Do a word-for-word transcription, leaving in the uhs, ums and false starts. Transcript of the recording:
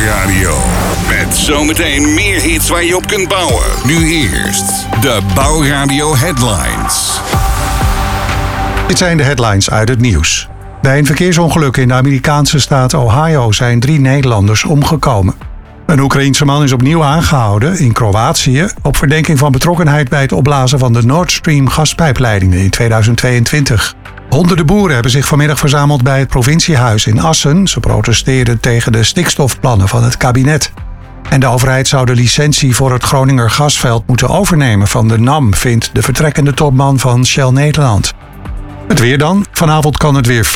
Bouwradio. Met zometeen meer hits waar je op kunt bouwen. Nu eerst de Bouwradio Headlines. Dit zijn de headlines uit het nieuws. Bij een verkeersongeluk in de Amerikaanse staat Ohio zijn drie Nederlanders omgekomen. Een Oekraïense man is opnieuw aangehouden in Kroatië op verdenking van betrokkenheid bij het opblazen van de Nord Stream gaspijpleidingen in tweeduizend tweeëntwintig. Honderden boeren hebben zich vanmiddag verzameld bij het provinciehuis in Assen. Ze protesteerden tegen de stikstofplannen van het kabinet. En de overheid zou de licentie voor het Groninger gasveld moeten overnemen van de N A M, vindt de vertrekkende topman van Shell Nederland. Het weer dan. Vanavond kan het weer